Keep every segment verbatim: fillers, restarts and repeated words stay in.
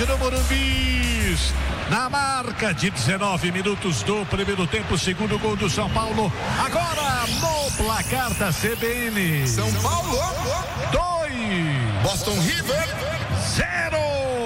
Novamente no Morumbi, na marca de dezenove minutos do primeiro tempo, segundo gol do São Paulo. Agora no placar da C B N. São Paulo dois, Boston River zero.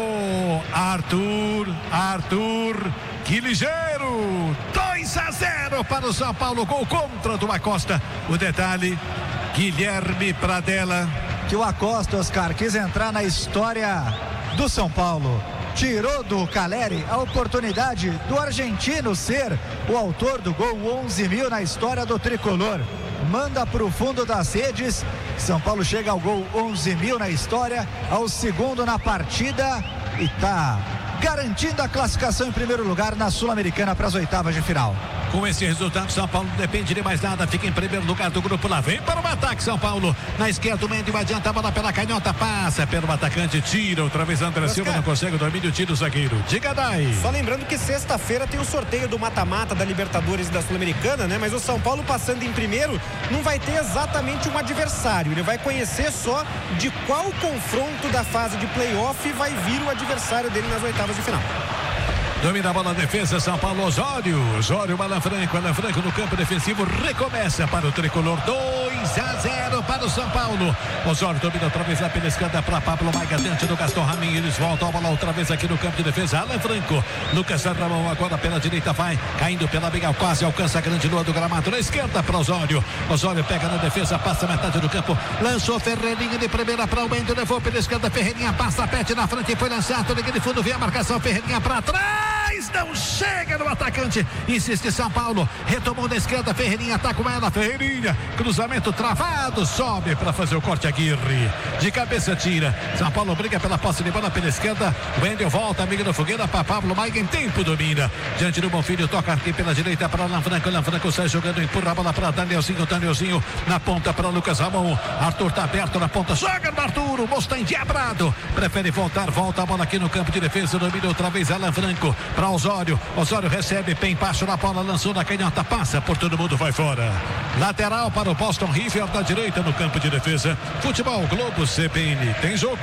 Arthur, Arthur, que ligeiro, dois a zero para o São Paulo, gol contra do Acosta. O detalhe, Guilherme Pradella. Que o Acosta, Oscar, quis entrar na história do São Paulo. Tirou do Caleri a oportunidade do argentino ser o autor do gol onze mil na história do tricolor. Manda para o fundo das redes. São Paulo chega ao gol onze mil na história, ao segundo na partida e tá garantindo a classificação em primeiro lugar na Sul-Americana para as oitavas de final. Com esse resultado, São Paulo não depende de mais nada, fica em primeiro lugar do grupo. Lá vem para o ataque São Paulo, na esquerda o Mendes, adianta a bola pela canhota, passa pelo atacante, tira outra vez André Oscar Silva, não consegue o domínio, tira o zagueiro. Diga, Dai. Só lembrando que sexta-feira tem o sorteio do mata-mata da Libertadores e da Sul-Americana, né? Mas o São Paulo passando em primeiro não vai ter exatamente um adversário, ele vai conhecer só de qual confronto da fase de playoff vai vir o adversário dele nas oitavas de final. Domina a bola, a defesa, São Paulo, Osório, Osório, Alan Franco, Alan Franco no campo defensivo, recomeça para o tricolor, dois a zero para o São Paulo. Osório domina outra vez lá pela esquerda para Pablo Maiga, diante do Gaston Ramin, eles voltam a bola outra vez aqui no campo de defesa, Alan Franco, Lucas Ramon agora pela direita, vai, caindo pela biga, quase alcança a grande lua do gramado, na esquerda para Osório, Osório pega na defesa, passa a metade do campo, lançou Ferreirinha de primeira para o Mendes, levou pela esquerda, Ferreirinha passa, pete na frente, foi lançado, liga de fundo, vem a marcação, Ferreirinha para trás. Não chega no atacante, insiste São Paulo, retomou da esquerda, Ferreirinha tá com ela, Ferreirinha, cruzamento travado, sobe para fazer o corte, Aguirre, de cabeça tira, São Paulo briga pela posse de bola pela esquerda, Wendel volta, amigo da fogueira para Pablo Maiga, em tempo domina, diante do Bonfilho, toca aqui pela direita para Alan Franco, Alan Franco sai jogando, empurra a bola para Danielzinho, Danielzinho na ponta para Lucas Ramon, Arthur tá aberto na ponta, joga no Arthur, o moço está endiabrado, prefere voltar, volta a bola aqui no campo de defesa, domina outra vez Alan Franco, para Osório, Osório recebe, bem baixo na bola, lançou na canhota, passa por todo mundo, vai fora. Lateral para o Boston River da direita no campo de defesa. Futebol Globo C B N, tem jogo.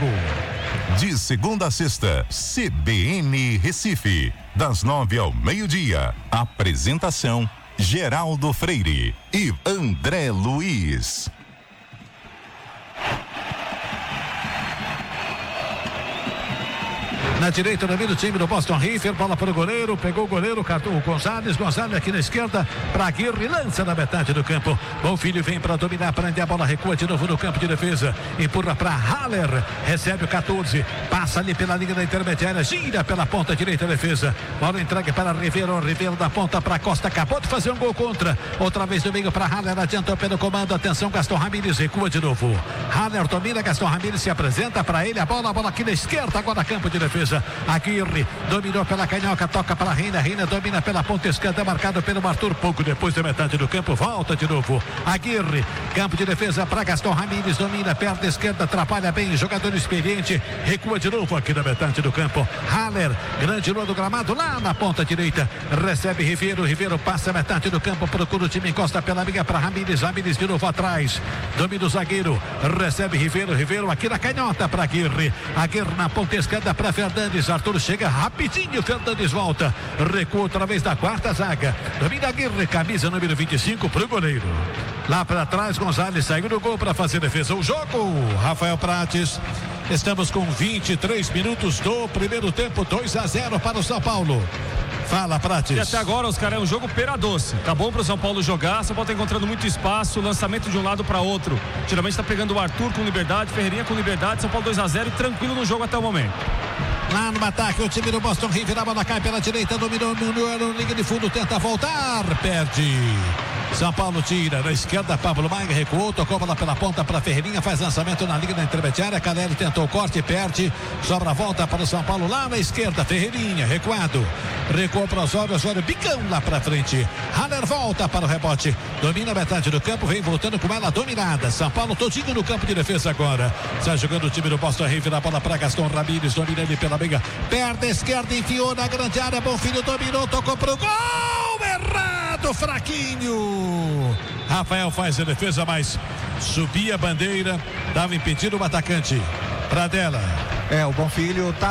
De segunda a sexta, C B N Recife, das nove ao meio-dia. Apresentação: Geraldo Freire e André Luiz. Na direita, no meio do time do Boston River, bola para o goleiro, pegou o goleiro, cartão, o Gonzalez, Gonzalez aqui na esquerda, para Aguirre, lança na metade do campo, Bonfilho vem para dominar, prende a bola, recua de novo no campo de defesa, empurra para Haller, recebe o quatorze, passa ali pela linha da intermediária, gira pela ponta direita, defesa, bola entregue para Ribeiro, Ribeiro da ponta para Costa, acabou de fazer um gol contra, outra vez do meio para Haller, adiantou pelo comando, atenção, Gaston Ramírez, recua de novo, Haller domina, Gaston Ramírez se apresenta para ele, a bola, a bola aqui na esquerda, agora campo de defesa, Aguirre dominou pela canhoca, toca para a Reina, Reina domina pela ponta esquerda, marcado pelo Arthur, pouco depois da metade do campo, volta de novo, Aguirre, campo de defesa para Gaston Ramírez, domina, perna esquerda, atrapalha bem, jogador experiente, recua de novo aqui na metade do campo, Haller, grande lua do gramado, lá na ponta direita, recebe Ribeiro, Ribeiro passa a metade do campo, procura o time, encosta pela amiga para Ramírez, Ramírez de novo atrás, domina o zagueiro, recebe Ribeiro, Ribeiro aqui na canhota para Aguirre, Aguirre na ponta esquerda para Fernandes, Arthur chega rapidinho, Fernandes volta, recua outra vez da quarta zaga, domina Aguirre, camisa número vinte e cinco para o goleiro, lá para trás Gonzalez saiu do gol para fazer defesa, o jogo, Rafael Prates, estamos com vinte e três minutos do primeiro tempo, dois a zero para o São Paulo. Fala, Prates. E até agora, Oscar, é um jogo pera doce. Tá bom pro São Paulo jogar. São Paulo tá encontrando muito espaço, lançamento de um lado para outro. Geralmente tá pegando o Arthur com liberdade, Ferreirinha com liberdade. São Paulo dois a zero e tranquilo no jogo até o momento. Lá no ataque, o time do Boston River, a bola cai pela direita, dominou no linha de fundo, tenta voltar, perde. São Paulo tira, na esquerda, Pablo Maiga recuou, tocou a bola pela ponta para Ferreirinha, faz lançamento na linha da intermediária, Caleri tentou o corte, perde, sobra a volta para o São Paulo lá na esquerda, Ferreirinha, recuado, recuou para Osório, Osório, bicão lá para frente, Haller volta para o rebote, domina a metade do campo, vem voltando com ela dominada, São Paulo todinho no campo de defesa agora, está jogando o time do Boston River, a bola para Gaston Ramírez, domina ele pela briga, perna esquerda, enfiou na grande área, Bonfilho dominou, tocou pro gol, errado, fraquinho. Rafael faz a defesa, mas subia a bandeira, dava impedido o atacante. Pradella. É, o Bonfilho tá